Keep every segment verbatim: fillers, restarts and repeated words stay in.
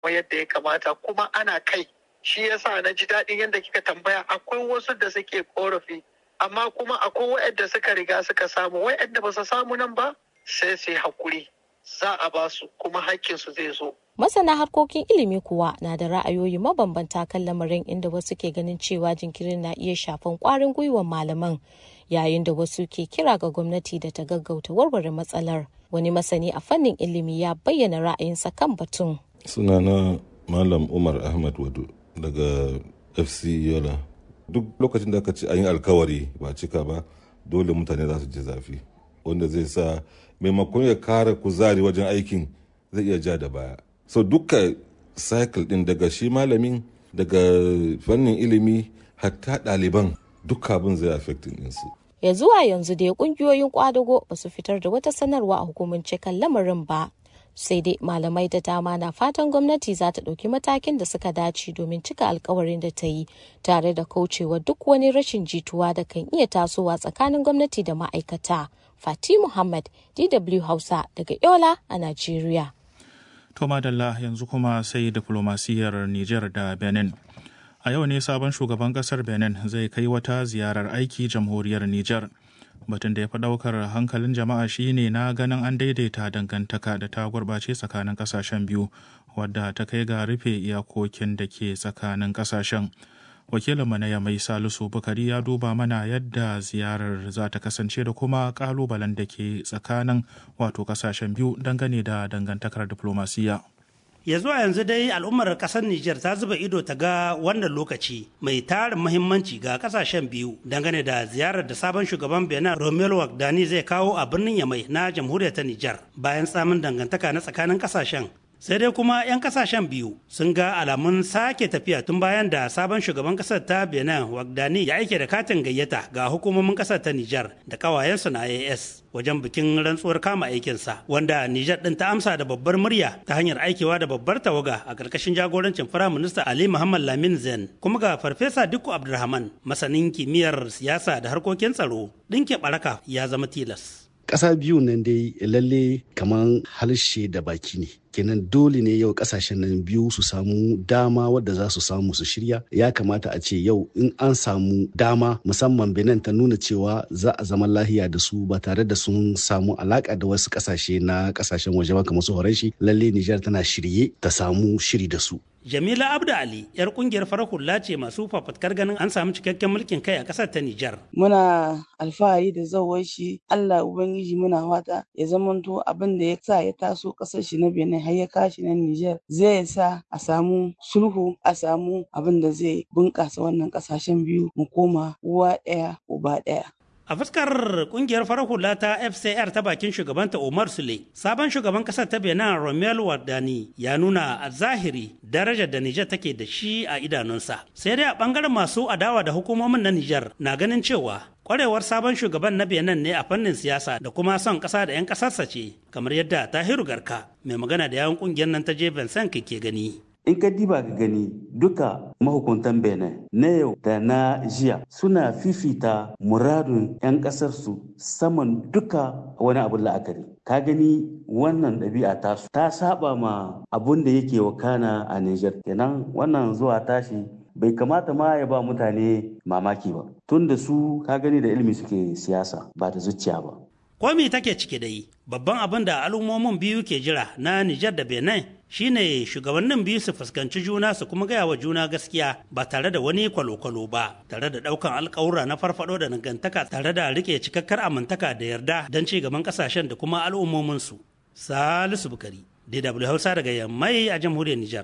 yadda ya kamata kuma ana kai. Shi yasa na ji daɗin yadda kika tambaya, akwai wasu da suke korafi amma kuma akwai waɗanda suka riga suka samu, waɗanda ba su samu nan ba sai su yi hakuri, za a ba su kuma hakkinsu zai zo. Masana harkokin ilimi kuwa na da ra'ayoyi mabambanta kan lamarin, inda wasu ke ganin cewa jinkirin na iya shafan kwarin gwiwar malaman, yayin da wasu ke kira ga gwamnati da ta gaggauta warware matsalar. Wani masani a fannin ilimi ya bayyana ra'ayinsa kan batun. Sunana Malam Umar Ahmad Wadu daga F C Yola. Duk lokacin da aka ce an yi alkawari ba cika ba, dole mutane za su ji zafi, wanda zai sa maimakon ya kara kuzari wajen aikin zai iya ja da baya. So duka cycle din, daga shi malamin, daga fannin ilimi, hatta ɗaliban, duka abin zai affecting ɗinsu. Ya zuwa yanzu dai kungiyoyin kwadago ba su fitar da wata sanarwa a hukumance kan lamarin ba. Sai dai malamai da dama na fatan gwamnati za ta ɗauki matakin da suka dace domin cika alkawarin da ta yi, tare da kaucewa duk wani rashin jituwa da kan iya tasowa tsakanin gwamnati da ma'aikata. Fati Muhammad, D W Hausa daga Yola a Najeriya. To madalla, yanzu kuma sai diflomasiyyar Nijar da Benin. A yau ne sabon shugaban kasar Benin zai kai wata ziyarar aiki jamhuriyar Nijar. Batun da ya fi ɗaukar hankalin jama'a shine na ganin an daidaita dangantaka da ta gurɓace tsakanin ƙasashen biyu, wadda ta kai ga rufe iyakokin da ke tsakanin ƙasashen. Wakilinmu na Yamai Salisu Bukari ya duba mana yadda ziyarar za ta kasance da kuma ƙalubalen da ke tsakanin wato ƙasashen biyu dangane da dangantakar diflomasiyya. Ya zuwa yanzu dai al'ummar kasar Nijar ta zuba ido ta ga wannan lokaci mai tarin muhimmanci ga kasashen biyu dangane da ziyarar da sabon shugaban Benin Romelu Wardani zai kawo a birnin Yamai na jamhuriyar ta Nijar bayan samun dangantaka na tsakanin kasashen. Sai dai kuma 'yan kasashen biyu sun ga alamun sake tafiya tun bayan da sabon shugaban kasar ta Benin Wardani ya aike da katin gayyata ga hukumomin kasar ta Nijar da kawayensu na I A S wajen bikin rantsuwar kama aikinsa, wanda Nijar ɗin ta amsa da babbar murya ta hanyar aikewa da babbar tawaga a ƙarƙashin jagorancin Firaminista Ali Muhammad Lamin Zen, kuma ga Farfesa Dikko Abdulrahman, masanin kimiyyar siyasa da harkokin tsaro, ɗinke ɓaraka ya zama tilas. Ƙasa biyu nan dai lalle kamar harshe da baki ne. Kenan dole ne yau kasashen nan biyu su samu dama wadda za su samu su shirya. Ya kamata a ce yau in an samu dama, musamman Benin ta nuna cewa za a zama lahiya da su ba tare da sun samu alaka da wasu kasashe na kasashen waje ba kamar su Horanshi. Lalle Nijar tana shirye ta samu shiri da su. Jamila Abdu Ali, yar kungiyar farar hula ce masu fafatkar ganin an samu cikakken mulkin kai a kasar ta Nijar. Muna alfahari da zawar shi, Allah Ubangiji muna fata ya zamanto abin da ya sa ya taso kasar shi na Benin har ya kashi na Nijar zai sa a samu sulhu, a samu abin da zai bunƙasa wannan kasashen biyu mu koma uwa ɗaya uba ɗaya. A fuskar kungiyar farar hula ta F C R ta bakin shugabanta Omar Sule, sabon shugaban kasar ta Benin Romelu Wardani ya nuna a zahiri darajar da Nijar take da shi a idanunsa. Sai dai a bangaren masu adawa da hukumomin na Nijar na ganin cewa kwarewar sabon shugaban na Benin ne a fannin siyasa da kuma son kasa da 'yan kasarsa ce, kamar yadda Tahiru Garka, mai magana da yawun kungiyar nan ta J Vincent ke gani. In ka diba ka gani duka mahukuntan Benin na yau da na jiya suna fifita muradun 'yan ƙasarsu saman duka wani abun la'akari. Ka gani wannan ɗabi'a ta ta saba ma abun da yake wakana a Nijar. Kenan wannan zuwa tashi bai kamata ma ya ba mutane mamaki ba. Tun da su ka gani da ilimi suke siyasa ba da zuciya ba. Komi take cike da yi, babban abin da al'ummomin biyu ke jira na Nijar da Benin shine shugabannin biyu su fuskanci juna su kuma gaya wa juna gaskiya ba tare da wani kwalo-kwalo ba, tare da daukan alkawura na farfado da dangantaka, tare da rike cikakkar amintaka da yarda don ci gaban kasashen da kuma al'ummominsu. Salisu Bukari, D W Hausa daga Yammai a jamhuriyar Nijar.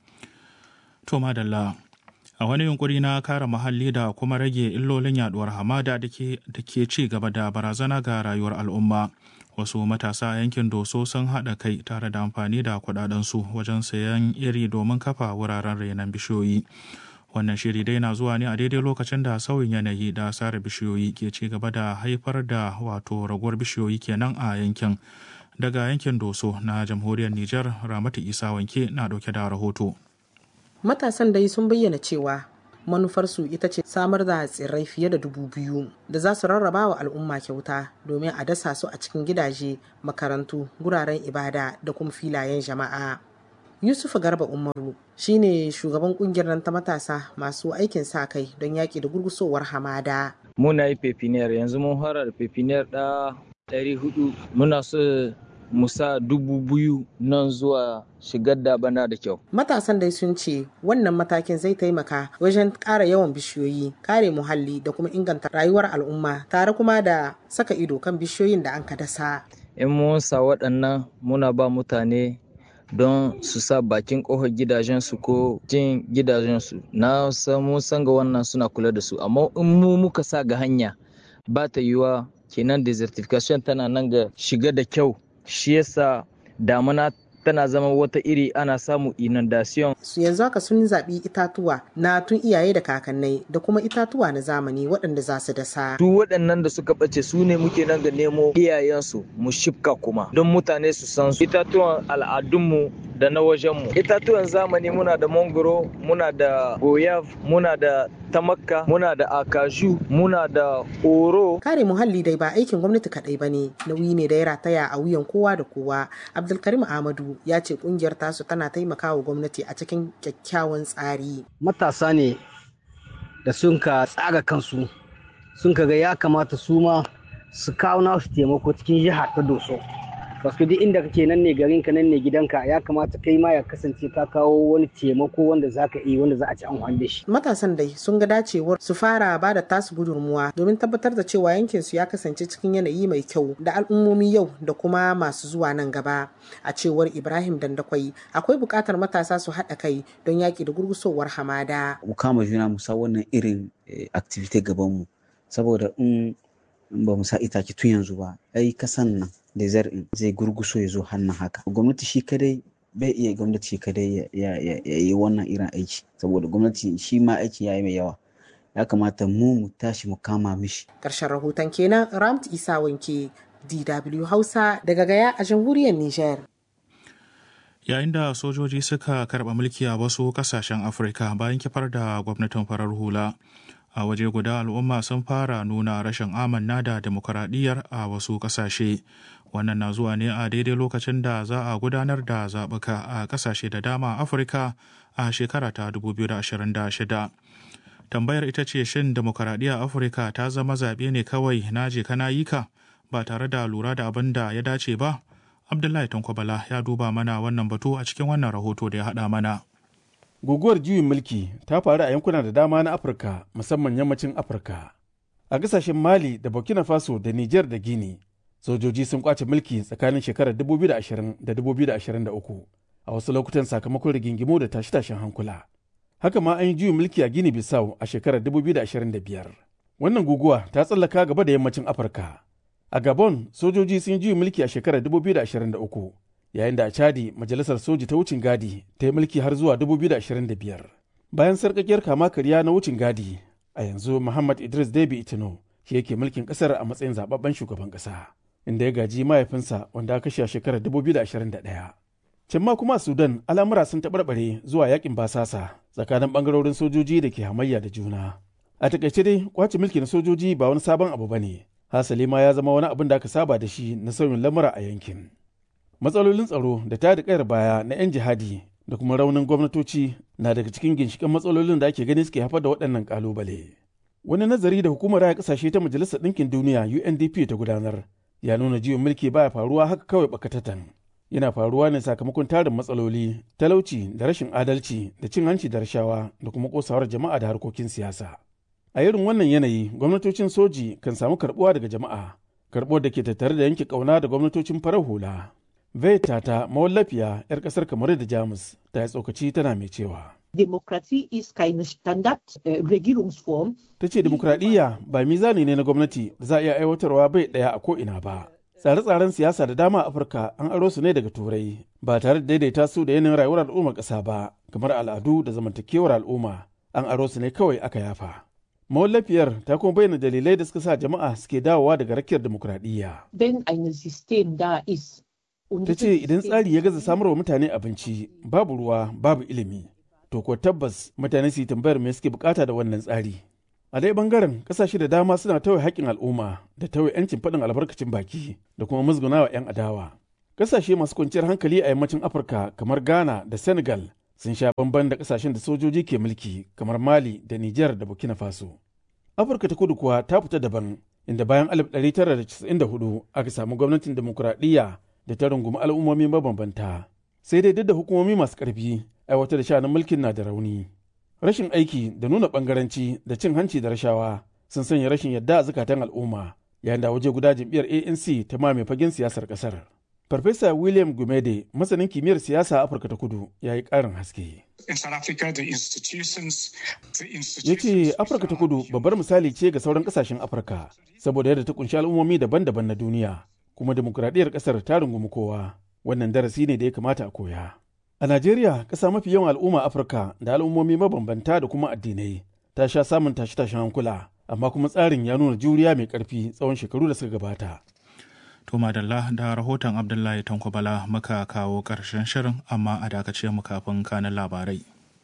To madalla. A wani yunkuri na kare muhalli da kuma rage illolin yaduwar hamada da ke ci gaba da barazana ga rayuwar al'umma, wasu matasa yankin Doso sun haɗa kai tare da amfani da kuɗaɗensu wajen sayan iri domin kafa wuraren renon bishiyoyi. Wannan shiri dai na zuwa ne a daidai lokacin da sauyin yanayi da sare bishiyoyi ke ci gaba da haifar da wato raguwar bishiyoyi kenan a yankin. Daga yankin Doso na jamhuriyar Nijar, Ramatu Isa Wanke na ɗauke da rahoto. Matasan dai sun bayyana cewa manufarsu ita ce samar da tsirrai fiye da dubu biyu da za su rarraba wa al'umma kyauta domin a dasa su a cikin gidaje, makarantu, guraren ibada da kuma filayen jama'a. Yusufu Garba Umaru shine shugaban kungiyar nan ta matasa masu aikin sa kai don yaƙi da gurgusowar hamada. Muna yi pepiniyar yanzu mun fara da pepiniyar da ɗari hudu muna so mu sa dubu biyu nan zuwa shigar da bana da kyau. Matasan dai sun ce wannan matakin zai taimaka wajen ƙara yawan bishiyoyi, kare muhalli da kuma inganta rayuwar al'umma tare kuma da saka ido kan bishiyoyin da an ka dasa. In mun sa waɗannan muna ba mutane don su sa bakin ƙofar gidajensu ko jin gidajensu. Na san mun san ga wannan suna kula da su, amma in mu muka sa ga hanya ba ta yiwa kenan desertification tana nan ga shiga da kyau. Shi yasa damuna tana zama wata iri ana samu inundation. Su yanzu haka sun zaɓi itatuwa na tun iyaye da kakannai da kuma itatuwa na zamani waɗanda za su dasa. Duk waɗannan da suka ɓace su ne muke nan ga nemo iyayensu mu shifka kuma don mutane su san su. Itatuwan al'adunmu da na wajenmu. Itatuwan zamani muna da mangoro, muna da goyav, muna da tamakka, muna da akaju, muna da oro. Kare muhalli dai ba aikin gwamnati kaɗai ba ne, nauyi ne da ya rataya a wuyan kowa da kowa. Abdulkarim Ahmadu ya ce kungiyar tasu tana taimakawa gwamnati a cikin kyakkyawan tsari. Matasa ne da sun ka tsara kansu, sun ka ga ya kamata su ma su kawo nasu taimako cikin jihar ta Doso. Basu duk inda kake nan ne garinka nan ne gidanka, ya kamata kai ma ya kasance ka kawo wani taimako wanda za ka yi wanda za a ci amfani da shi. Matasan dai sun ga dacewar su fara ba da tasu gudunmuwa domin tabbatar da cewa yankin su ya kasance cikin yanayi mai kyau da al'ummomi yau da kuma masu zuwa nan gaba. A cewar Ibrahim Dandakwai, akwai buƙatar matasa su haɗa kai don yaƙi da gurgusowar hamada. Mu kama juna mu sa wannan irin activity gaban mu, saboda in ba mu sa itace tun yanzu ba, ai kasan nan desert in zai gurguso ya zo hannun haka. Gwamnati shi kadai bai iya gwamnati shi kadai ya yi wannan irin aiki, saboda gwamnati shi ma aiki ya yi mai yawa. Ya kamata mu mu tashi mu kama mishi. Ƙarshen rahoton kenan, Ramt Isa Wanke, D W Hausa daga Gaya a jamhuriyar Nijar. Yayin da sojoji suka karɓa mulki a wasu ƙasashen Afirka bayan kifar da gwamnatin farar hula, a waje guda al'umma sun fara nuna rashin amanna da demokuraɗiyyar a wasu ƙasashe. Wannan na zuwa ne a daidai lokacin da za a gudanar da zaɓuka a ƙasashe da dama a Afirka a shekara ta dubu biyu da ashirin da shida. Tambayar ita ce, shin demokuraɗiyyar Afirka ta zama zaɓe ne kawai na je kana yi ka ba tare da lura da abin da ya dace ba? Abdullahi Tankwabala ya duba mana wannan batu a cikin wannan rahoto da ya haɗa mana. Guguwar juyin mulki ta faru a yankuna da dama na Afirka, musamman yammacin Afirka. A ƙasashen Mali da Burkina Faso da Nijar da Guinea, sojoji sun kwace mulki tsakanin shekarar dubu biyu da ashirin da dubu biyu da ashirin da uku, a wasu lokutan sakamakon rigingimu da tashe-tashen hankula. Haka ma an yi juyin mulki a Guinea Bissau a shekarar dubu biyu da ashirin da biyar. Wannan guguwa ta tsallaka gaba da yammacin Afirka. A Gabon, sojoji sun yi juyin mulki a shekarar dubu biyu da ashirin da uku. Yayin da a Chadi majalisar soji ta wucin gadi ta yi mulki har zuwa dubu biyu da ashirin da biyar. Bayan sarƙaƙiyar kama karya na wucin gadi, a yanzu Muhammad Idris Deby Itno shi yake mulkin ƙasar a matsayin zababben shugaban ƙasa, inda ya gaji mahaifinsa wanda aka kashe a shekarar dubu biyu da ashirin da ɗaya. Can ma kuma a Sudan al'amura sun taɓarɓare zuwa yakin basasa tsakanin ɓangarorin sojoji da ke hamayya da juna. A taƙaice dai kwace mulki na sojoji ba wani sabon abu ba ne, hasali ma ya zama wani abin da aka saba da shi na sauyin lamura a yankin. Matsalolin tsaro da ta da kayar baya na 'yan jihadi da kuma raunin gwamnatoci na daga cikin ginshiƙan matsalolin da ake gani suke haifar da waɗannan ƙalubale. Wani nazari da hukumar raya ƙasashe ta Majalisar Ɗinkin Duniya U N D P ta gudanar ya nuna juyin mulki baya faruwa haka kawai bakatatan. Yana faruwa ne sakamakon tarin matsaloli, talauci da rashin adalci da cin hanci da rashawa da kuma ƙosawar jama'a da harkokin siyasa. A irin wannan yanayi, gwamnatocin soji kan samu karɓuwa daga jama'a, karɓuwar da ke tattare da yanke ƙauna da gwamnatocin farar hula. Veta ta mawallafiya 'yar kasar Kamaru da Jamus ta yi tsokaci tana mai cewa. Demokratie ist keine Standard-Regierungsform. Ta ce demokradiyya ba mizani ne na gwamnati da za a iya aiwatarwa bai ɗaya a ko'ina ba. Tsare-tsaren siyasa da dama a Afirka an aro su ne daga Turai ba tare da daidaita su da yanayin rayuwar al'ummar ƙasa ba, kamar al'adu da zamantakewar al'umma an aro su ne kawai aka yafa. Mawallafiyar ta kuma bayyana dalilai da suka sa jama'a suke dawowa daga rakiyar demokradiyya. Wenn ein System da ist, ta ce idan tsari ya gaza samar wa mutane abinci, babu ruwa, babu ilimi, to ko tabbas mutane su yi tambayar me suke bukata da wannan tsari. A dai bangaren kasashe da dama suna tauye haƙƙin al'umma da tauye 'yancin faɗin albarkacin baki da kuma musgunawa 'yan adawa. Ƙasashe masu kwanciyar hankali a yammacin Afirka kamar Ghana da Senegal sun sha bamban da ƙasashen da sojoji ke mulki kamar Mali da Nijar da Burkina Faso. Afirka ta kudu kuwa ta fita daban, inda bayan alif ɗari tara da casa'in da hudu aka samu gwamnatin demokuraɗiyya da ta rungumi al'ummomi mabambanta. Sai dai duk da hukumomi masu ƙarfi, aiwatar da sha'anin mulkin na da rauni. Rashin aiki da nuna ɓangaranci da cin hanci da rashawa sun sanya rashin yadda a zukatan al'umma, yayin da waje guda jam'iyyar A N C ta mame fagen siyasar ƙasar. Farfesa William Gumede, masanin kimiyyar siyasa a Afirka ta Kudu, ya yi ƙarin haske. Ya ce Afirka ta Kudu babbar misali ce ga sauran ƙasashen Afirka, saboda yadda ta kunshi al'ummomi daban-daban na duniya, kuma demokuraɗiyyar ƙasar ta rungumi kowa. Wannan darasi ne da ya kamata a koya. A Najeriya, ƙasa mafi yawan al'umma Afirka da al'ummomi mabambanta da kuma addinai, ta sha samun tashe-tashen hankula, amma kuma tsarin ya nuna juriya mai ƙarfi tsawon shekaru da suka gabata. To madalla da rahoton Abdullahi Tankwabala muka kawo ƙarshen shirin, amma a dakace mu kafin kanin labarai.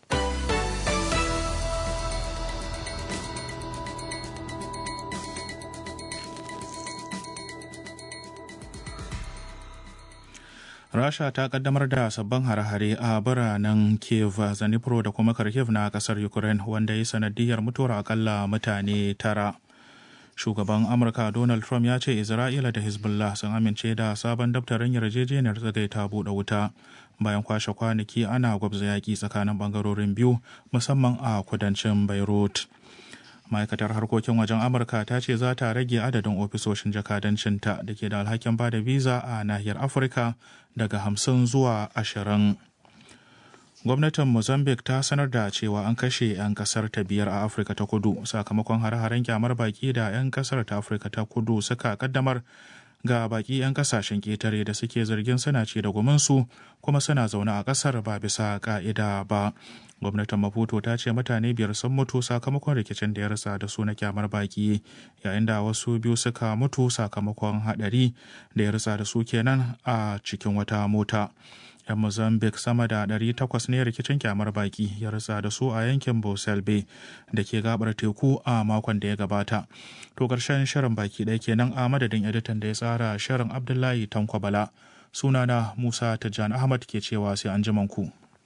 Rasha ta kaddamar da sabbin hare-hare a biranen Kiev, Zanipro da kuma Kharkiv na kasar Ukraine, wanda ya sanadiyar mutuwar akalla mutane tara. Shugaban Amurka Donald Trump ya ce Isra'ila da Hezbollah sun amince da sabon daftarin yarjejeniyar tsagaita buɗe wuta bayan kwashe kwanaki ana gwabza yaƙi tsakanin ɓangarorin biyu, musamman a kudancin Beirut. Ma'aikatar harkokin wajen Amurka ta ce za ta rage adadin ofisoshin jakadancinta da ke da alhakin ba da visa a nahiyar Afirka daga hamsin zuwa ashirin. Gwamnatin Mozambique ta sanar da cewa an kashe 'yan kasar ta biyar a Afirka ta Kudu sakamakon hare-haren kyamar baki da 'yan kasar ta Afirka ta Kudu suka kaddamar ga baki 'yan kasashen ƙetare da suke zargin suna ci da guminsu kuma suna zaune a ƙasar ba bisa ƙa'ida ba. Gwamnatin Maputo ta ce mutane biyar sun mutu sakamakon rikicin da ya rasa da su na kyamar baki, yayin da wasu biyu suka mutu sakamakon haɗari da ya rasa da su kenan a cikin wata mota. 'Yan Mozambique sama da ɗari takwas ne rikicin kyamar baki ya rasa da su a yankin Boselbe da ke gabar teku a makon da ya gabata. To ƙarshen shirin baki ɗaya kenan a madadin editan da ya tsara shirin Abdullahi Tankwabala. Sunana Musa Tijjani Ahmad ke cewa sai an ku.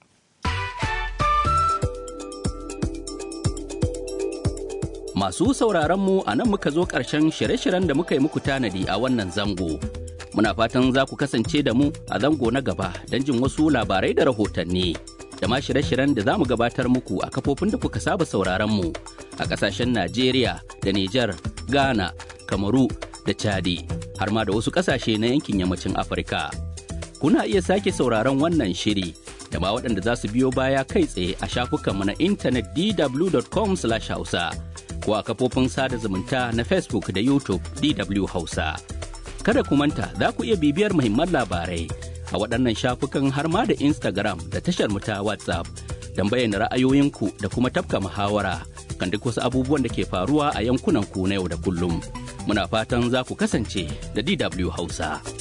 Masu sauraronmu a nan muka zo ƙarshen shirye-shiryen da muka yi muku tanadi a wannan zango. Muna fatan za ku kasance da mu a zango na gaba don jin wasu labarai da rahotanni. Da ma shirye-shiryen da za mu gabatar muku a kafofin da kuka saba sauraronmu a ƙasashen Najeriya da Nijar, Ghana, Kamaru da Chadi, har ma da wasu ƙasashe na yankin yammacin Afirka. Kuna iya sake sauraron wannan shiri da ma waɗanda za su biyo baya kai tsaye a shafukanmu na intanet d w dot com slash hausa. ko a kafofin sada zumunta na Facebook da YouTube D W Hausa. Kada ku manta za ku iya bibiyar muhimman labarai a waɗannan shafukan har ma da Instagram da tashar mu ta WhatsApp don bayyana ra'ayoyinku da kuma tafka muhawara kan duk wasu abubuwan da ke faruwa a yankunan ku na yau da kullum. Muna fatan za ku kasance da D W Hausa.